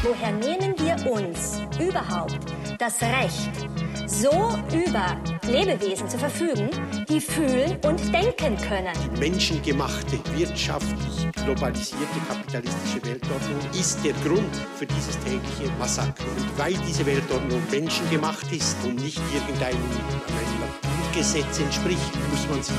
woher nehmen wir uns überhaupt das Recht, so über Lebewesen zu verfügen, die fühlen und denken können? Die menschengemachte, wirtschaftlich globalisierte kapitalistische Weltordnung ist der Grund für dieses tägliche Massaker. Und weil diese Weltordnung menschengemacht ist und nicht irgendeinem Naturgesetz entspricht, muss man sie